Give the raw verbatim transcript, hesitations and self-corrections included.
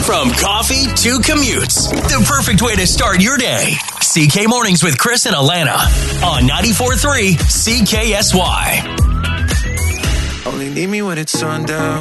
From coffee to commutes, the perfect way to start your day. C K Mornings with Chris and Alana on ninety-four point three C K S Y. Only need me when it's sundown.